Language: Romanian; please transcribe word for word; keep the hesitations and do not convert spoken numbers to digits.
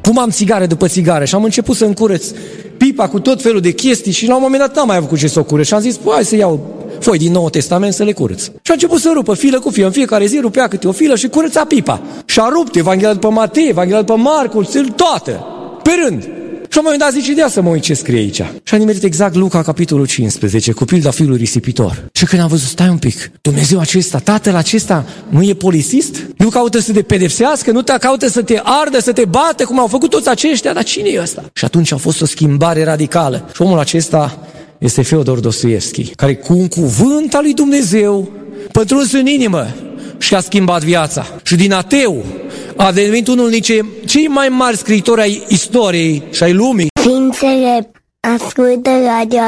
Fumam țigare după țigare și am început să încurăț pipa cu tot felul de chestii și la un moment dat n-am mai avut cu ce să o curăț și am zis, păi, hai să iau foi din Noul Testament să le curăț. Și a început să rupă filă cu filă, în fiecare zi rupea câte o filă și curăța pipa. Și a rupt Evanghelia după Matei, Evanghelia după Marcu, toată, pe rând. Și la un moment dat zice, de să mă uit ce scrie aici. Și a nimerit exact Luca, capitolul cincisprezece, cu pilda fiului risipitor. Și când am văzut, stai un pic, Dumnezeu acesta, Tatăl acesta, nu e polițist? Nu caută să te pedepsească, nu te caută să te ardă, să te bate, cum au făcut toți aceștia, dar cine e ăsta? Și atunci a fost o schimbare radicală. Și omul acesta este Feodor Dostoievski, care cu un cuvânt al lui Dumnezeu, pătruns în inimă, și-a schimbat viața. Și din ateu a devenit unul dintre cei mai mari scriitori ai istoriei și ai lumii. Ființele ascultă radio